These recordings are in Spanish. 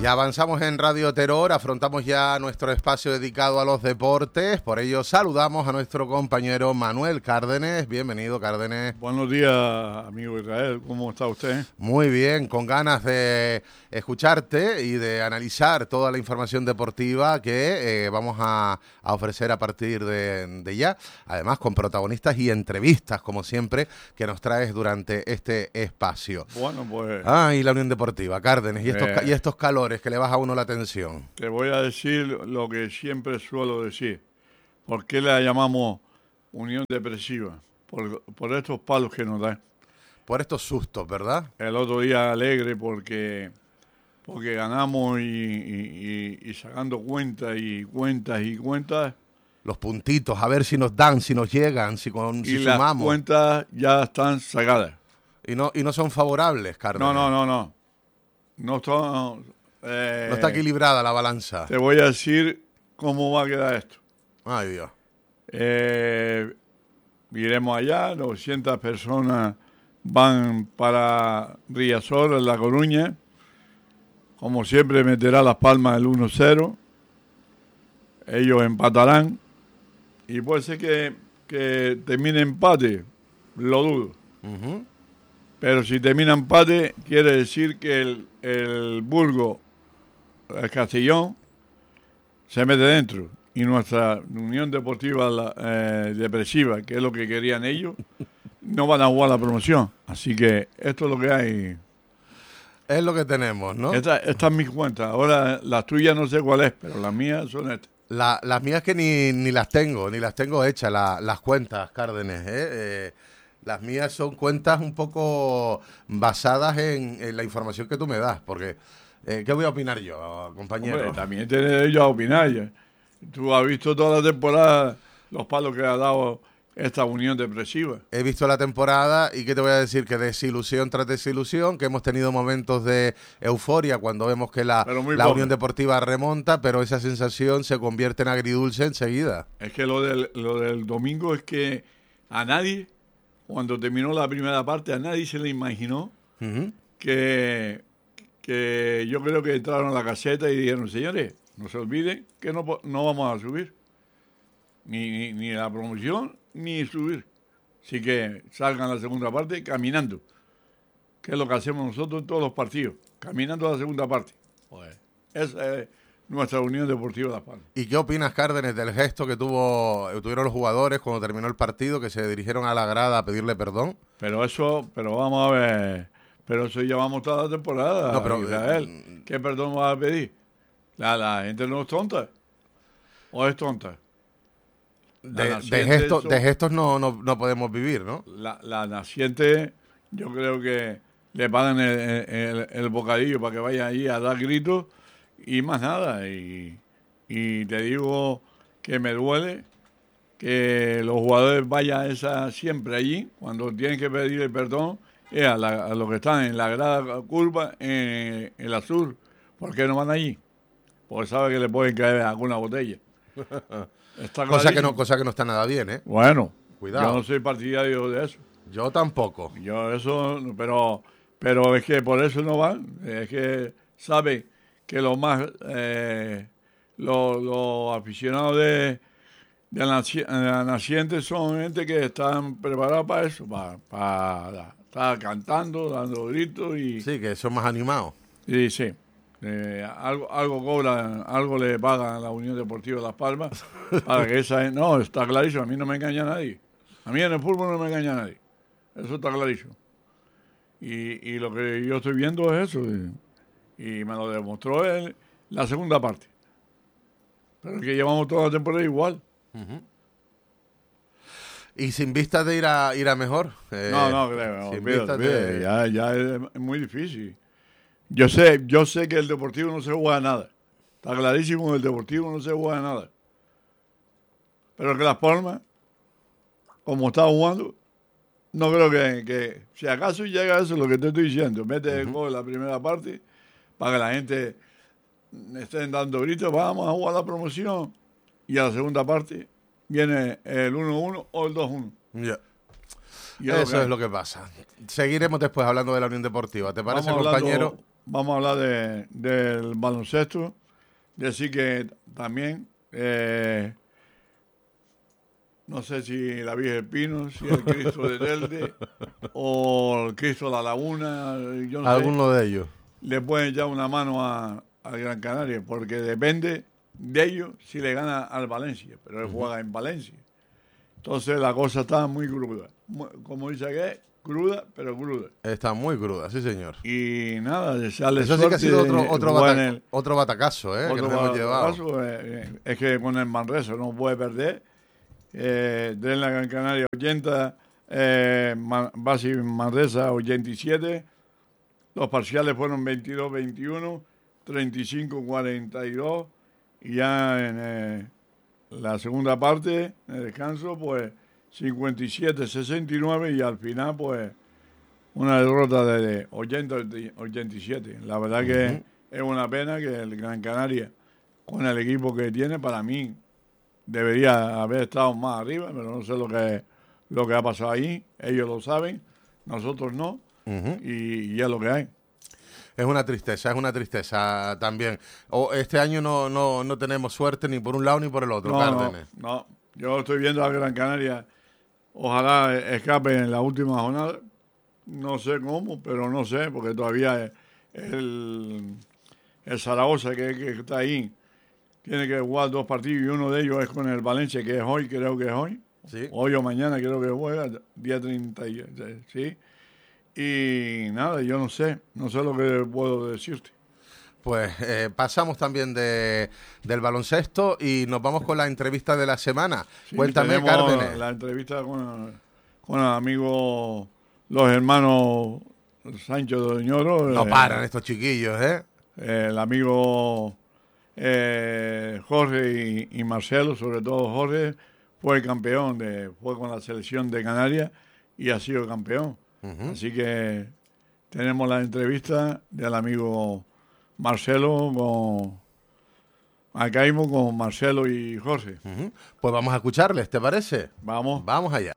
Y avanzamos en Radio Terror, afrontamos ya nuestro espacio dedicado a los deportes, por ello saludamos a nuestro compañero Manuel Cárdenes. Bienvenido, Cárdenes. Buenos días, amigo Israel, ¿cómo está usted? Muy bien, con ganas de escucharte y de analizar toda la información deportiva que vamos a ofrecer a partir de ya, además con protagonistas y entrevistas, como siempre, que nos traes durante este espacio. Bueno, pues... Y la Unión Deportiva, Cárdenes, y estos calores que le baja a uno la tensión. Te voy a decir lo que siempre suelo decir. ¿Por qué la llamamos Unión Depresiva? Por estos palos que nos dan. Por estos sustos, ¿verdad? El otro día alegre porque ganamos y sacando cuentas y cuentas. Los puntitos, a ver si nos dan, si nos llegan, si sumamos. Las cuentas ya están sacadas. Y no son favorables, Cárdenes. No. No son... no está equilibrada la balanza. Te voy a decir cómo va a quedar esto. Ay, Dios. Iremos allá, 200 personas van para Riazor, en La Coruña. Como siempre meterá Las Palmas el 1-0. Ellos empatarán. Y puede ser que termine empate, lo dudo. Uh-huh. Pero si termina empate, quiere decir que el Burgos, el Castellón, se mete dentro. Y nuestra Unión Deportiva Depresiva, que es lo que querían ellos, no van a jugar la promoción. Así que esto es lo que hay. Es lo que tenemos, ¿no? Esta es mi cuenta. Ahora, las tuyas no sé cuál es, pero las mías son estas. Las mías que ni las tengo hechas, las cuentas, Cárdenes, Las mías son cuentas un poco basadas en la información que tú me das, porque ¿qué voy a opinar yo, compañero? Hombre, también tienes ellos a opinar ya. Tú has visto toda la temporada los palos que ha dado esta Unión Depresiva. He visto la temporada y ¿qué te voy a decir? Que desilusión tras desilusión, que hemos tenido momentos de euforia cuando vemos que la Unión Deportiva remonta, pero esa sensación se convierte en agridulce enseguida. Es que lo del domingo es que a nadie, cuando terminó la primera parte, a nadie se le imaginó que yo creo que entraron a la caseta y dijeron, señores, no se olviden que no vamos a subir. Ni la promoción, ni subir. Así que salgan a la segunda parte caminando, que es lo que hacemos nosotros en todos los partidos, caminando a la segunda parte. Pues esa es nuestra Unión Deportiva de Las Palmas. ¿Y qué opinas, Cárdenes, del gesto que tuvieron los jugadores cuando terminó el partido, que se dirigieron a la grada a pedirle perdón? Pero vamos a ver, pero eso llevamos toda la temporada, no, pero, Israel. ¿Qué perdón vas a pedir? La gente no es tonta, o es tonta. De gestos no podemos vivir, ¿no? La naciente, yo creo que le pagan el bocadillo para que vayan allí a dar gritos y más nada. Y te digo que me duele que los jugadores vayan siempre allí, cuando tienen que pedirle perdón, a los que están en la grada curva, en el azul. ¿Por qué no van allí? Porque sabe que le pueden caer alguna botella. Cosa que no está nada bien, ¿eh? Bueno, cuidado. Yo no soy partidario de eso. Yo tampoco. Pero es que por eso no van. Es que saben que los aficionados de la naciente son gente que están preparados para eso, para estar cantando, dando gritos y... Sí, que son más animados. Sí. Algo cobran, algo le pagan a la Unión Deportiva de Las Palmas para que no, está clarísimo, a mí no me engaña nadie. A mí en el fútbol no me engaña nadie. Eso está clarísimo. Y lo que yo estoy viendo es eso. Y me lo demostró en la segunda parte. Pero es que llevamos toda la temporada igual. Uh-huh. ¿Y sin vistas de ir a mejor? No creo. Ya es muy difícil. Yo sé que el Deportivo no se juega nada. Está clarísimo que el Deportivo no se juega nada. Pero que Las Palmas, como está jugando, no creo que si acaso llega a eso, lo que te estoy diciendo, mete el gol en la primera parte para que la gente estén dando gritos, vamos a jugar la promoción. Y a la segunda parte viene el 1-1 o el 2-1. Yeah. Eso es lo que pasa. Seguiremos después hablando de la Unión Deportiva. ¿Te parece, compañero? vamos a hablar del baloncesto. Decir que también, no sé si la Virgen del Pino, si el Cristo de Telde o el Cristo de la Laguna, yo no sé. Alguno de ellos. Le pueden echar una mano a Gran Canaria, porque depende de ellos si le gana al Valencia, pero él juega en Valencia. Entonces la cosa está muy cruda. Como dice que cruda, pero cruda. Está muy cruda, sí, señor. Y nada, sale eso sí que ha sido otro batacazo, que nos hemos llevado. Es que con el Manresa no puede perder. De la Gran Canaria 80, Basi Manresa 87. Los parciales fueron 22-21, 35-42. Y ya en la segunda parte, en el descanso, pues 57-69 y al final, pues una derrota de 80-87. La verdad que es una pena que el Gran Canaria, con el equipo que tiene, para mí debería haber estado más arriba, pero no sé lo que ha pasado ahí. Ellos lo saben, nosotros no, y es lo que hay. Es una tristeza también. Este año no tenemos suerte ni por un lado ni por el otro, Cárdenas. No, yo estoy viendo a Gran Canaria, ojalá escape en la última jornada. No sé cómo, pero no sé, porque todavía el Zaragoza que está ahí tiene que jugar 2 partidos y uno de ellos es con el Valencia, que es hoy, creo que es hoy. Sí. Hoy o mañana creo que juega, día 30, sí. Y nada, yo no sé lo que puedo decirte. Pues pasamos también del baloncesto y nos vamos con la entrevista de la semana. Sí, cuéntame, Cárdenas. La entrevista con el amigo, los hermanos Sancho de Doñoro. No paran estos chiquillos, ¿eh? El amigo Jorge y Marcelo, sobre todo Jorge, fue el campeón, fue con la selección de Canarias y ha sido campeón. Así que tenemos la entrevista del amigo Marcelo Acaimo con Marcelo y Jorge. Pues vamos a escucharles, ¿te parece? Vamos allá.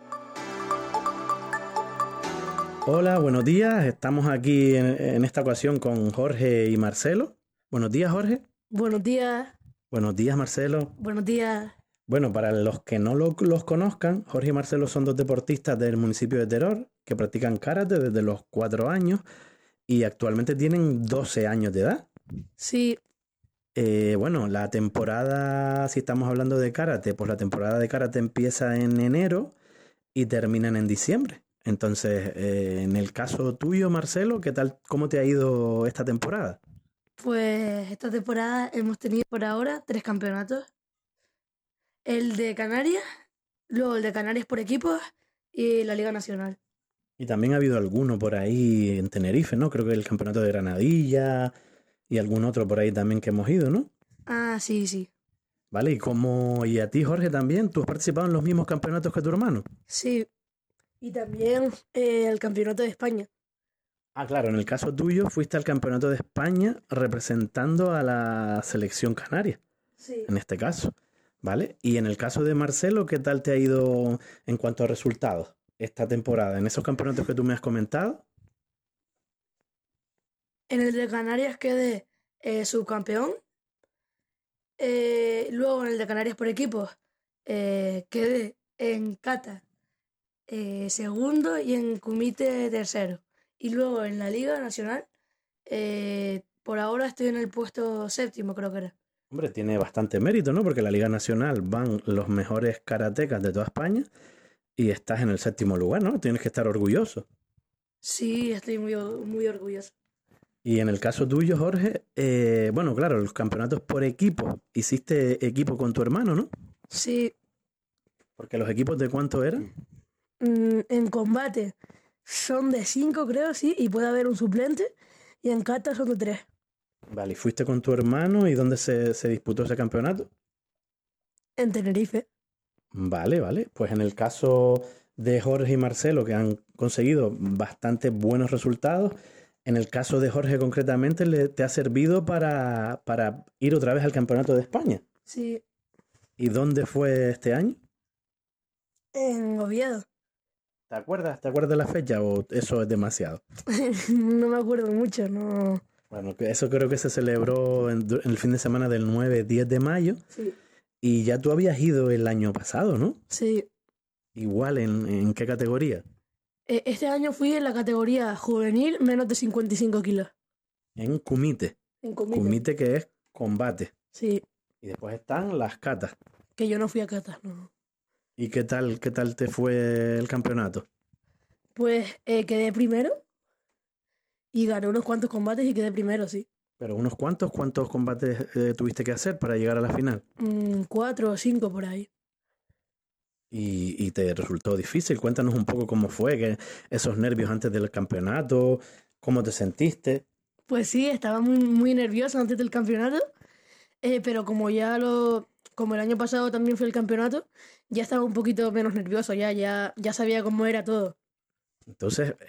Hola, buenos días. Estamos aquí en esta ocasión con Jorge y Marcelo. Buenos días, Jorge. Buenos días. Buenos días, Marcelo. Buenos días. Bueno, para los que no los conozcan, Jorge y Marcelo son 2 deportistas del municipio de Teror que practican karate desde los 4 años y actualmente tienen 12 años de edad. Sí. Bueno, la temporada, si estamos hablando de karate, pues la temporada de karate empieza en enero y terminan en diciembre. Entonces, en el caso tuyo, Marcelo, ¿cómo te ha ido esta temporada? Pues esta temporada hemos tenido por ahora 3 campeonatos. El de Canarias, luego el de Canarias por equipos y la Liga Nacional. Y también ha habido alguno por ahí en Tenerife, ¿no? Creo que el campeonato de Granadilla y algún otro por ahí también que hemos ido, ¿no? Ah, sí. Vale, y a ti, Jorge, también, ¿tú has participado en los mismos campeonatos que tu hermano? Sí, y también el campeonato de España. Ah, claro, en el caso tuyo fuiste al campeonato de España representando a la selección canaria. Sí. En este caso, ¿vale? Y en el caso de Marcelo, ¿qué tal te ha ido en cuanto a resultados esta temporada? ¿En esos campeonatos que tú me has comentado? En el de Canarias quedé subcampeón. Luego en el de Canarias por equipos quedé en kata segundo y en kumite tercero. Y luego en la Liga Nacional, por ahora estoy en el puesto 7º, creo que era. Hombre, tiene bastante mérito, ¿no? Porque en la Liga Nacional van los mejores karatecas de toda España y estás en el 7º lugar, ¿no? Tienes que estar orgulloso. Sí, estoy muy orgulloso. Y en el caso tuyo, Jorge, bueno, claro, los campeonatos por equipo, hiciste equipo con tu hermano, ¿no? Sí. Porque los equipos, ¿de cuánto eran? En combate son de 5, creo, sí, y puede haber un suplente, y en kata son de 3. Vale, ¿y fuiste con tu hermano y dónde se disputó ese campeonato? En Tenerife. Vale. Pues en el caso de Jorge y Marcelo, que han conseguido bastante buenos resultados, en el caso de Jorge concretamente, ¿te ha servido para ir otra vez al Campeonato de España? Sí. ¿Y dónde fue este año? En Oviedo. ¿Te acuerdas? ¿Te acuerdas de la fecha o eso es demasiado? No me acuerdo mucho, no. Bueno, eso creo que se celebró en el fin de semana del 9-10 de mayo. Sí. Y ya tú habías ido el año pasado, ¿no? Sí. Igual, ¿en qué categoría? Este año fui en la categoría juvenil menos de 55 kilos. En kumite. En comité. Kumite, que es combate. Sí, Y después están las katas. que yo no fui a catas, no. ¿Y qué tal te fue el campeonato? Pues quedé primero y gané unos cuantos combates y quedé primero, sí. Pero ¿cuántos combates tuviste que hacer para llegar a la final? 4 o 5 por ahí. Y te resultó difícil. Cuéntanos un poco cómo fue, esos nervios antes del campeonato, cómo te sentiste. Pues sí, estaba muy, muy nervioso antes del campeonato, pero como como el año pasado también fue el campeonato, ya estaba un poquito menos nervioso, ya sabía cómo era todo. Entonces,